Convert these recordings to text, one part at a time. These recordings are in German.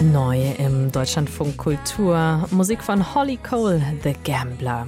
Neu im Deutschlandfunk Kultur, Musik von Holly Cole, The Gambler.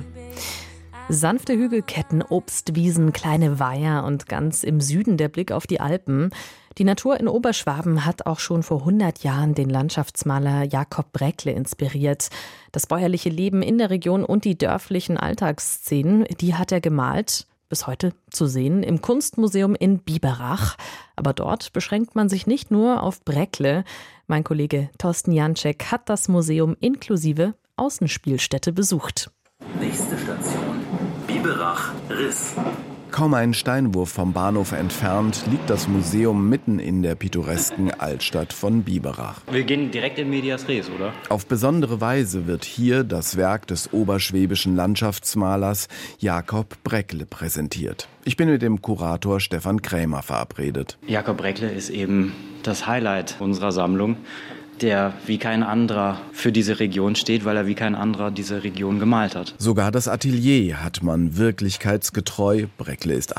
Sanfte Hügelketten, Obstwiesen, kleine Weiher und ganz im Süden der Blick auf die Alpen. Die Natur in Oberschwaben hat auch schon vor 100 Jahren den Landschaftsmaler Jakob Bräckle inspiriert. Das bäuerliche Leben in der Region und die dörflichen Alltagsszenen, die hat er gemalt. Bis heute zu sehen im Kunstmuseum in Biberach. Aber dort beschränkt man sich nicht nur auf Bräckle. Mein Kollege Thorsten Janczek hat das Museum inklusive Außenspielstätte besucht. Nächste Station, Biberach-Riss. Kaum einen Steinwurf vom Bahnhof entfernt liegt das Museum mitten in der pittoresken Altstadt von Biberach. Wir gehen direkt in Medias Res, oder? Auf besondere Weise wird hier das Werk des oberschwäbischen Landschaftsmalers Jakob Bräckle präsentiert. Ich bin mit dem Kurator Stefan Krämer verabredet. Jakob Bräckle ist eben das Highlight unserer Sammlung, der wie kein anderer für diese Region steht, weil er wie kein anderer diese Region gemalt hat. Sogar das Atelier hat man wirklichkeitsgetreu, Bräckle ist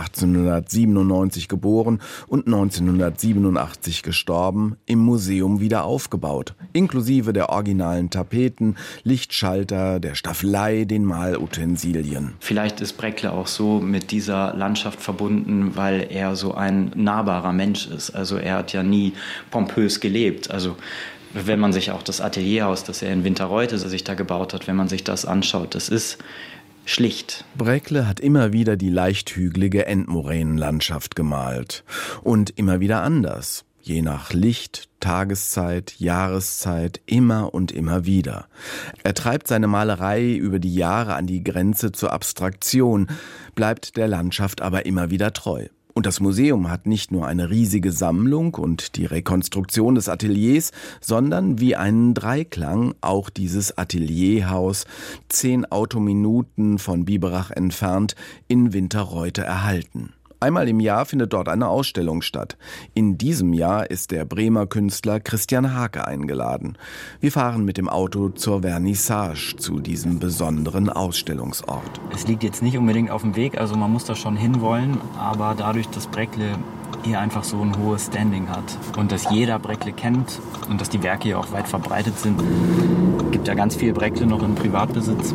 1897 geboren und 1987 gestorben, im Museum wieder aufgebaut. Inklusive der originalen Tapeten, Lichtschalter, der Staffelei, den Malutensilien. Vielleicht ist Bräckle auch so mit dieser Landschaft verbunden, weil er so ein nahbarer Mensch ist. Also er hat ja nie pompös gelebt. Also wenn man sich auch das Atelierhaus, das er in Winterreuthe sich da gebaut hat, wenn man sich das anschaut, das ist schlicht. Bräckle hat immer wieder die leicht hügelige Endmoränenlandschaft gemalt. Und immer wieder anders. Je nach Licht, Tageszeit, Jahreszeit, immer und immer wieder. Er treibt seine Malerei über die Jahre an die Grenze zur Abstraktion, bleibt der Landschaft aber immer wieder treu. Und das Museum hat nicht nur eine riesige Sammlung und die Rekonstruktion des Ateliers, sondern wie einen Dreiklang auch dieses Atelierhaus, 10 Autominuten von Biberach entfernt, in Winterreuthe erhalten. Einmal im Jahr findet dort eine Ausstellung statt. In diesem Jahr ist der Bremer Künstler Christian Hake eingeladen. Wir fahren mit dem Auto zur Vernissage zu diesem besonderen Ausstellungsort. Es liegt jetzt nicht unbedingt auf dem Weg, also man muss da schon hinwollen, aber dadurch, dass Bräckle hier einfach so ein hohes Standing hat und dass jeder Bräckle kennt und dass die Werke hier auch weit verbreitet sind, gibt ja ganz viel Bräckle noch in Privatbesitz,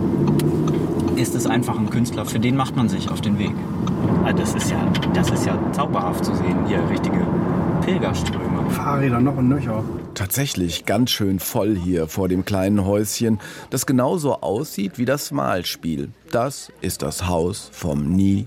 ist es einfach ein Künstler, für den macht man sich auf den Weg. Das ist ja zauberhaft zu sehen, hier richtige Pilgerströme. Fahrräder noch und nöcher. Tatsächlich ganz schön voll hier vor dem kleinen Häuschen, das genauso aussieht wie das Malspiel. Das ist das Haus vom nie